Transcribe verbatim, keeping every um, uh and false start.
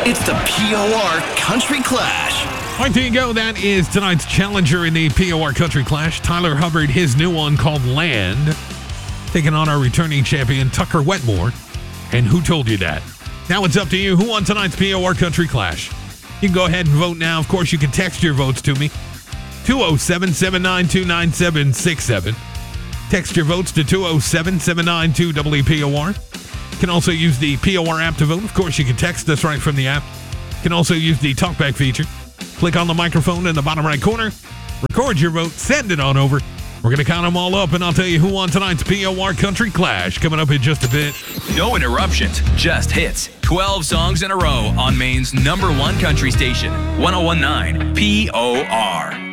It's the P O R Country Clash. All right, there you go. That is tonight's challenger in the P O R Country Clash. Tyler Hubbard, his new one called Land, taking on our returning champion, Tucker Wetmore. And Who Told You That? Now it's up to you. Who won tonight's P O R Country Clash? You can go ahead and vote now. Of course, you can text your votes to me. two oh seven, seven nine two, nine seven six seven. Text your votes to two oh seven, seven nine two, W P O R. You can also use the P O R app to vote. Of course, you can text us right from the app. You can also use the talkback feature. Click on the microphone in the bottom right corner. Record your vote. Send it on over. We're going to count them all up, and I'll tell you who won tonight's P O R Country Clash coming up in just a bit. No interruptions, just hits. twelve songs in a row on Maine's number one country station, one oh one point nine P O R.